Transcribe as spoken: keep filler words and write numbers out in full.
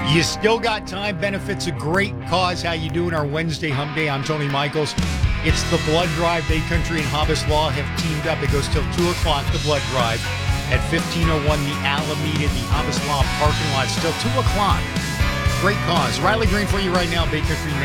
You still got time. Benefits a great cause. How you doing? Our Wednesday Hump Day. I'm Tony Michaels. It's the Blood Drive. Bay Country and Hobbs Law have teamed up. It goes till two o'clock, the Blood Drive. At fifteen oh one, the Alameda, the Hobbs Law parking lot. Still two o'clock. Great cause. Riley Green for you right now, Bay Country